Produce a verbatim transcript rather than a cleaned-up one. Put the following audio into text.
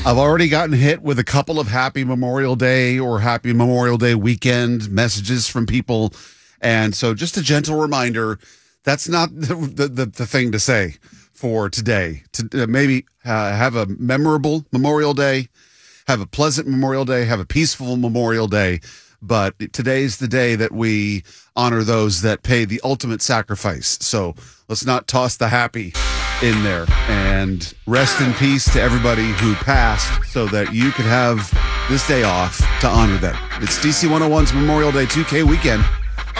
I've already gotten hit with a couple of happy Memorial Day or happy Memorial Day weekend messages from people. And so just a gentle reminder, that's not the, the, the thing to say for today. To uh, maybe uh, have a memorable Memorial Day, have a pleasant Memorial Day, have a peaceful Memorial Day. But today's the day that we honor those that pay the ultimate sacrifice. So let's not toss the happy in there, and rest in peace to everybody who passed so that you could have this day off to honor them. It's D C one oh one's Memorial Day two K weekend.